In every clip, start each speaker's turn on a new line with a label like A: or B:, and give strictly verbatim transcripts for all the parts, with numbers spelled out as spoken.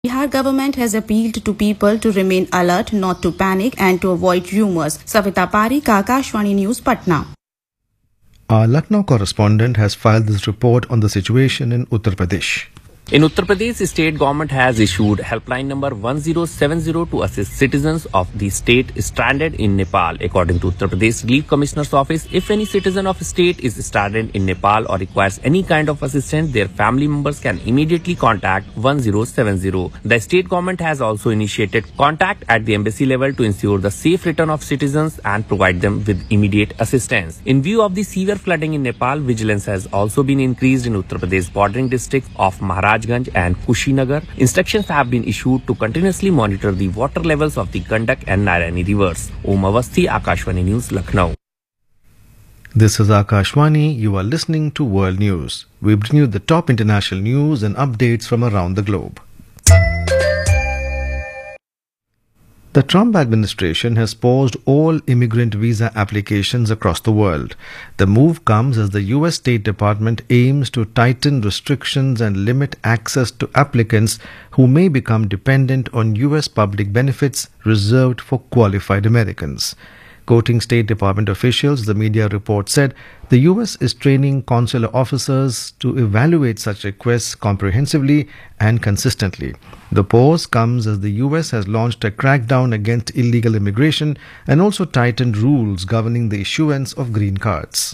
A: Bihar government has appealed to people to remain alert, not to panic, and to avoid rumors. Savita Parikh, Akashvani News, Patna.
B: Our Lucknow correspondent has filed this report on the situation in Uttar Pradesh.
C: In Uttar Pradesh, the state government has issued helpline number one zero seven zero to assist citizens of the state stranded in Nepal. According to Uttar Pradesh Relief Commissioner's Office, if any citizen of a state is stranded in Nepal or requires any kind of assistance, their family members can immediately contact one zero seven zero. The state government has also initiated contact at the embassy level to ensure the safe return of citizens and provide them with immediate assistance. In view of the severe flooding in Nepal, vigilance has also been increased in Uttar Pradesh bordering districts of Maharashtra and Kushinagar. Instructions have been issued to continuously monitor the water levels of the Gandak and Narayani rivers. Om Avasthi, Akashvani News, Lucknow.
B: This is Akashvani. You are listening to World News. We bring you the top international news and updates from around the globe. The Trump administration has paused all immigrant visa applications across the world. The move comes as the U S State Department aims to tighten restrictions and limit access to applicants who may become dependent on U S public benefits reserved for qualified Americans. Quoting State Department officials, the media report said the U S is training consular officers to evaluate such requests comprehensively and consistently. The pause comes as the U S has launched a crackdown against illegal immigration and also tightened rules governing the issuance of green cards.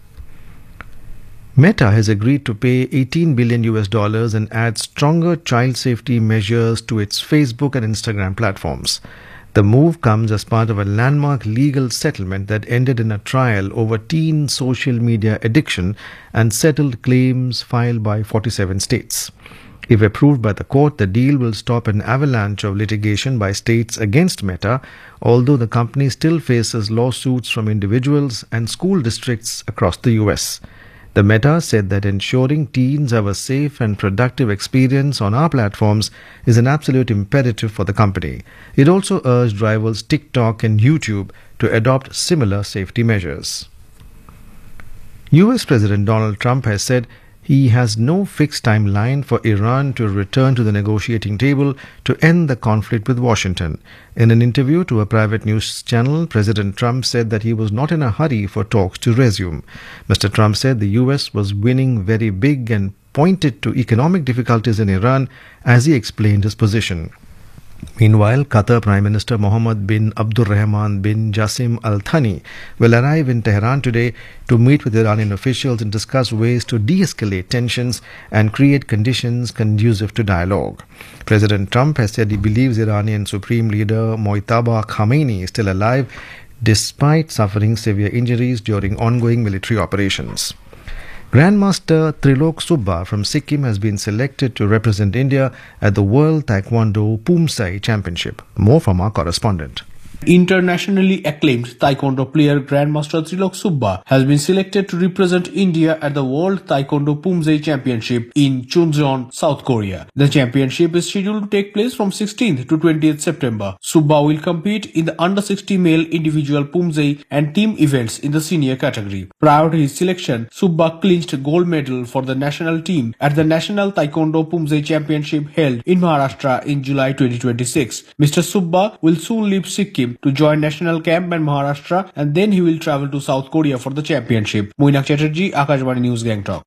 B: Meta has agreed to pay eighteen billion U S dollars and add stronger child safety measures to its Facebook and Instagram platforms. The move comes as part of a landmark legal settlement that ended in a trial over teen social media addiction and settled claims filed by forty-seven states. If approved by the court, the deal will stop an avalanche of litigation by states against Meta, although the company still faces lawsuits from individuals and school districts across the U S. The Meta said that ensuring teens have a safe and productive experience on our platforms is an absolute imperative for the company. It also urged rivals TikTok and YouTube to adopt similar safety measures. U S President Donald Trump has said he has no fixed timeline for Iran to return to the negotiating table to end the conflict with Washington. In an interview to a private news channel, President Trump said that he was not in a hurry for talks to resume. Mister Trump said the U S was winning very big and pointed to economic difficulties in Iran as he explained his position. Meanwhile, Qatar Prime Minister Mohammed bin Abdulrahman bin Jassim Al Thani will arrive in Tehran today to meet with Iranian officials and discuss ways to de-escalate tensions and create conditions conducive to dialogue. President Trump has said he believes Iranian Supreme Leader Mojtaba Khamenei is still alive despite suffering severe injuries during ongoing military operations. Grandmaster Trilok Subba from Sikkim has been selected to represent India at the World Taekwondo Poomsae Championship. More from our correspondent.
D: Internationally acclaimed Taekwondo player Grandmaster Trilok Subba has been selected to represent India at the World Taekwondo Poomsae Championship in Chuncheon, South Korea. The championship is scheduled to take place from sixteenth to twentieth September. Subba will compete in the under sixty male individual Poomsae and team events in the senior category. Prior to his selection, Subba clinched gold medal for the national team at the National Taekwondo Poomsae Championship held in Maharashtra in July twenty twenty-six. Mister Subba will soon leave Sikkim to join national camp in Maharashtra, and then he will travel to South Korea for the championship. Moinak Chatterjee, Akashvani News, Gangtok.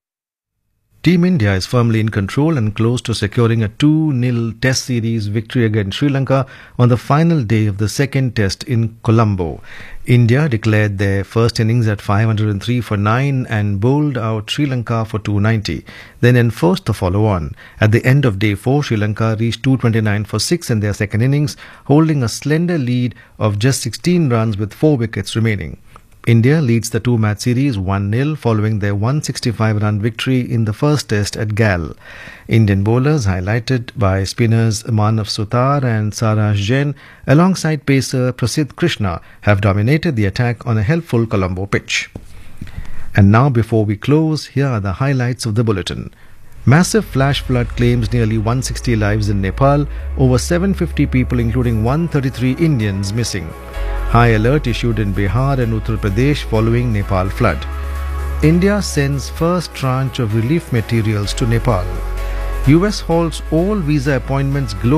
B: Team India is firmly in control and close to securing a two nil Test series victory against Sri Lanka on the final day of the second Test in Colombo. India declared their first innings at five hundred three for nine and bowled out Sri Lanka for two ninety, then enforced the follow-on. At the end of day four, Sri Lanka reached two twenty-nine for six in their second innings, holding a slender lead of just sixteen runs with four wickets remaining. India leads the two-match series one nil following their one sixty-five run victory in the first Test at Gal. Indian bowlers, highlighted by spinners Manav Sutar and Saraj Jain, alongside pacer Prasidh Krishna, have dominated the attack on a helpful Colombo pitch. And now, before we close, here are the highlights of the bulletin. Massive flash flood claims nearly one hundred sixty lives in Nepal, over seven hundred fifty people including one hundred thirty-three Indians missing. High alert issued in Bihar and Uttar Pradesh following Nepal flood. India sends first tranche of relief materials to Nepal. U S holds all visa appointments globally.